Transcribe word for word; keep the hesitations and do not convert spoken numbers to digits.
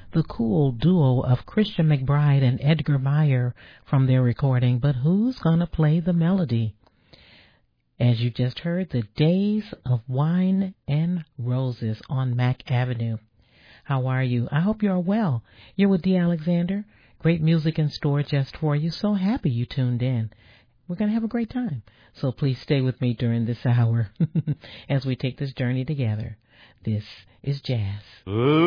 the cool duo of Christian McBride and Edgar Meyer from their recording, But Who's Gonna Play the Melody? As you just heard, The Days of Wine and Roses on Mack Avenue. How are you? I hope you're well. You're with Dee Alexander. Great music in store just for you. So happy you tuned in. We're going to have a great time. So please stay with me during this hour as we take this journey together. This is Jazz.